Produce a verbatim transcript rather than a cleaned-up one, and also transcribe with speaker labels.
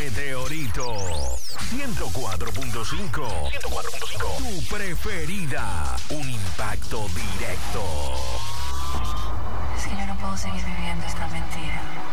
Speaker 1: Meteorito ciento cuatro punto cinco. ciento cuatro punto cinco. Tu preferida. Un impacto directo.
Speaker 2: Es que yo no puedo seguir viviendo esta mentira.